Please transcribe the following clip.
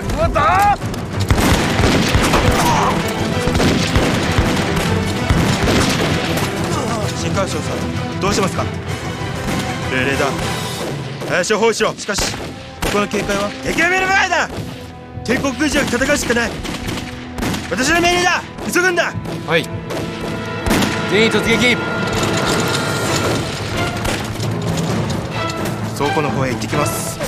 わだ。 新川省さん、どうしますか？命令だ。林を包囲しろ。しかしここの警戒は敵は見る前だ。帝国軍人は戦うしかない。私の命令だ。急ぐんだ。 はい、全員突撃。 倉庫の方へ行ってきます。